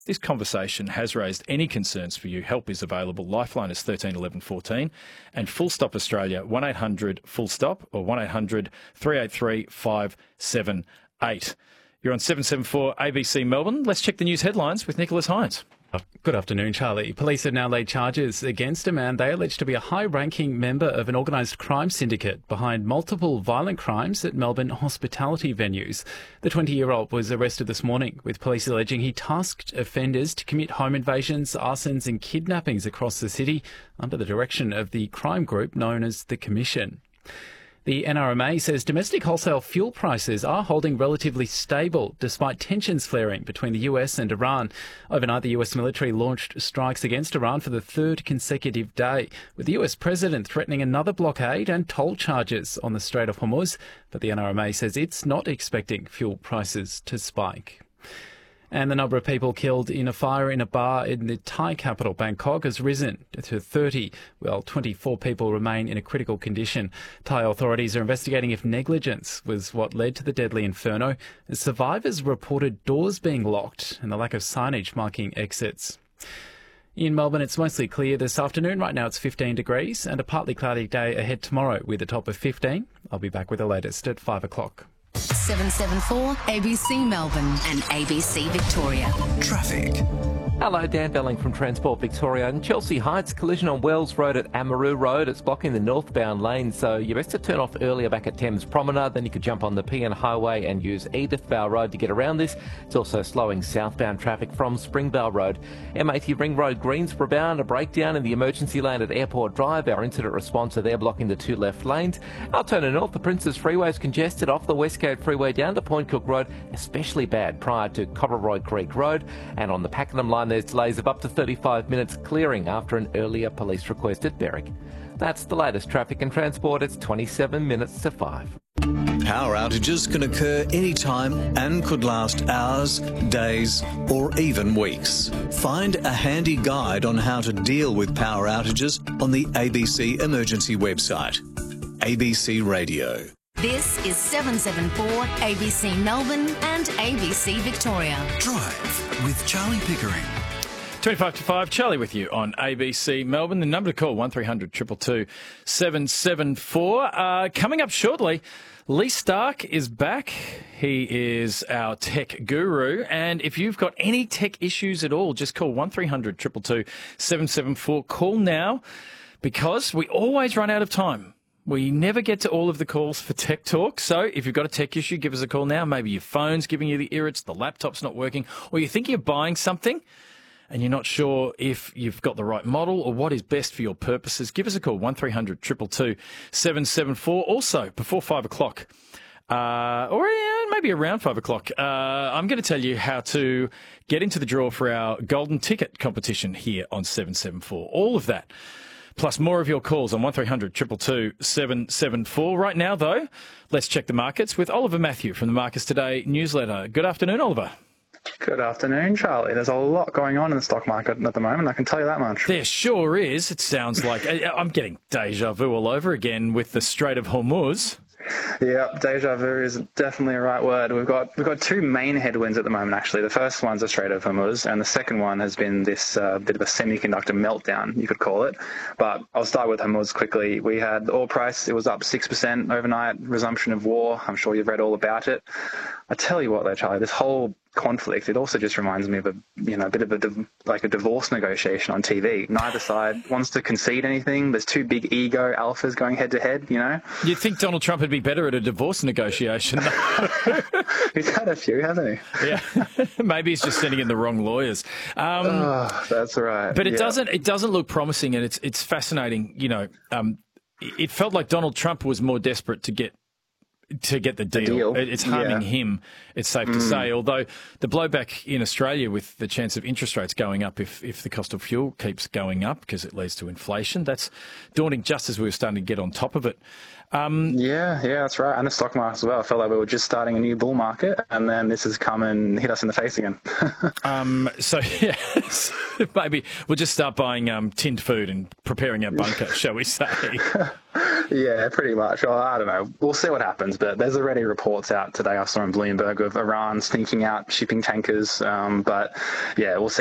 this conversation has raised any concerns for you, help is available. Lifeline is 13 11 14 and Full Stop Australia 1800 Full Stop or 1800 383 578. You're on 774 ABC Melbourne. Let's check the news headlines with Nicholas Hines. Good afternoon, Charlie. Police have now laid charges against a man they allege to be a high-ranking member of an organised crime syndicate behind multiple violent crimes at Melbourne hospitality venues. The 20-year-old was arrested this morning, with police alleging he tasked offenders to commit home invasions, arsons and kidnappings across the city under the direction of the crime group known as the Commission. The NRMA says domestic wholesale fuel prices are holding relatively stable despite tensions flaring between the US and Iran. Overnight, the US military launched strikes against Iran for the third consecutive day, with the US president threatening another blockade and toll charges on the Strait of Hormuz. But the NRMA says it's not expecting fuel prices to spike. And the number of people killed in a fire in a bar in the Thai capital, Bangkok, has risen to 30, while 24 people remain in a critical condition. Thai authorities are investigating if negligence was what led to the deadly inferno. Survivors reported doors being locked and the lack of signage marking exits. In Melbourne, it's mostly clear this afternoon. Right now it's 15 degrees and a partly cloudy day ahead tomorrow with a top of 15. I'll be back with the latest at 5 o'clock. 774 ABC Melbourne and ABC Victoria. Traffic. Hello, Dan Belling from Transport Victoria. In Chelsea Heights, collision on Wells Road at Amaroo Road. It's blocking the northbound lane, so you're best to turn off earlier back at Thames Promenade. Then you could jump on the PN Highway and use Edithvale Road to get around this. It's also slowing southbound traffic from Springvale Road. M80 Ring Road, Greensboro bound. A breakdown in the emergency lane at Airport Drive. Our incident responser there blocking the two left lanes. Altona North, the Princes Freeway is congested off the Westgate Freeway down to Point Cook Road, especially bad prior to Cottleroy Creek Road. And on the Pakenham line, there's delays of up to 35 minutes clearing after an earlier police request at Berwick. That's the latest traffic and transport. It's 27 minutes to 5. Power outages can occur anytime and could last hours, days or even weeks. Find a handy guide on how to deal with power outages on the ABC Emergency website. ABC Radio. This is 774 ABC Melbourne and ABC Victoria. Drive with Charlie Pickering. 25 to 5, Charlie with you on ABC Melbourne. The number to call, 1300 222 774. Coming up shortly, Lee Stark is back. He is our tech guru. And if you've got any tech issues at all, just call 1300 222 774. Call now because we always run out of time. We never get to all of the calls for Tech Talk. So if you've got a tech issue, give us a call now. Maybe your phone's giving you the irrits, the laptop's not working, or you think you're buying something and you're not sure if you've got the right model or what is best for your purposes, give us a call, 1300 222 774. Also, before 5 o'clock, maybe around 5 o'clock, I'm going to tell you how to get into the draw for our golden ticket competition here on 774. All of that, plus more of your calls on 1300 222 774. Right now, though, let's check the markets with Oliver Matthew from the Marcus Today newsletter. Good afternoon, Oliver. Good afternoon, Charlie. There's a lot going on in the stock market at the moment, I can tell you that much. There sure is. It sounds like I'm getting deja vu all over again with the Strait of Hormuz. Yeah, deja vu is definitely a right word. We've got two main headwinds at the moment, actually. The first one's the Strait of Hormuz, and the second one has been this bit of a semiconductor meltdown, you could call it. But I'll start with Hormuz quickly. We had the oil price, it was up 6% overnight, resumption of war. I'm sure you've read all about it. I tell you what, though, Charlie, this whole conflict, it also just reminds me of a bit of a divorce negotiation on TV. Neither side wants to concede anything. There's two big ego alphas going head to head, you know. You'd think Donald Trump would be better at a divorce negotiation. He's had a few, hasn't he? Yeah, maybe he's just sending in the wrong lawyers. That's right. But it doesn't look promising, and it's fascinating. You know, it felt like Donald Trump was more desperate to get the deal. It's harming him, it's safe to say, although the blowback in Australia with the chance of interest rates going up if the cost of fuel keeps going up because it leads to inflation, that's daunting just as we were starting to get on top of it. Yeah, that's right. And the stock market as well. I felt like we were just starting a new bull market, and then this has come and hit us in the face again. So, yes, maybe we'll just start buying tinned food and preparing our bunker, shall we say? Yeah, pretty much. Well, I don't know. We'll see what happens. But there's already reports out today I saw on Bloomberg of Iran sneaking out shipping tankers. But, yeah, we'll see